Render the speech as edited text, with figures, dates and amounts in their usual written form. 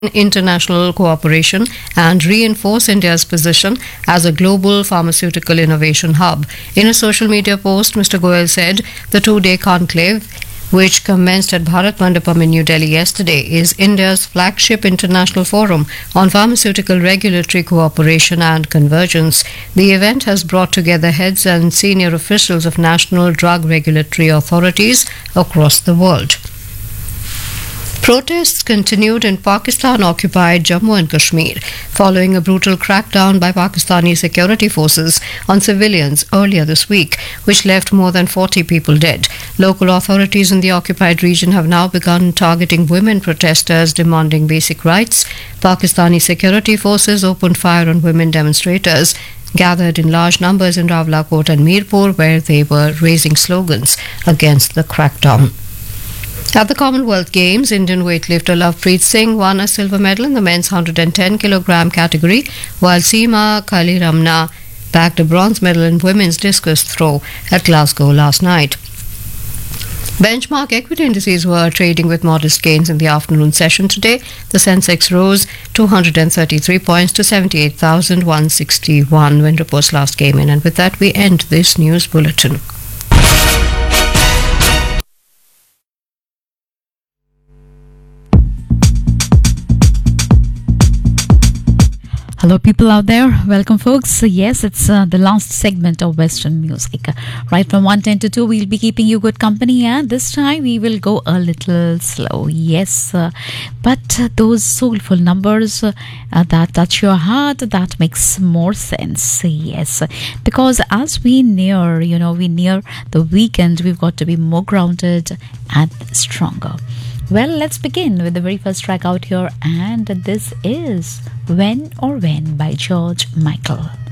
international cooperation and reinforce India's position as a global pharmaceutical innovation hub. In a social media post, Mr. Goyal said the two-day conclave, which commenced at Bharat Mandapam in New Delhi yesterday, is India's flagship international forum on pharmaceutical regulatory cooperation and convergence. The event has brought together heads and senior officials of national drug regulatory authorities across the world. Protests continued in Pakistan-occupied Jammu and Kashmir following a brutal crackdown by Pakistani security forces on civilians earlier this week, which left more than 40 people dead. Local authorities in the occupied region have now begun targeting women protesters demanding basic rights. Pakistani security forces opened fire on women demonstrators gathered in large numbers in Rawalakot and Mirpur, where they were raising slogans against the crackdown. At the Commonwealth Games, Indian weightlifter Lovepreet Singh won a silver medal in the men's 110 kilogram category, while Seema Kaliramna bagged a bronze medal in women's discus throw at Glasgow last night. Benchmark equity indices were trading with modest gains in the afternoon session today. The Sensex rose 233 points to 78,161 when reports last came in. And with that, we end this news bulletin. Hello people out there, welcome folks. Yes, it's the last segment of Western music. Right from 1:10 to 2 we'll be keeping you good company, and this time we will go a little slow. Yes, but those soulful numbers that touch your heart, that makes more sense. Yes, because as we near the weekend, we've got to be more grounded and stronger. Well, let's begin with the very first track out here, and this is When or When by George Michael.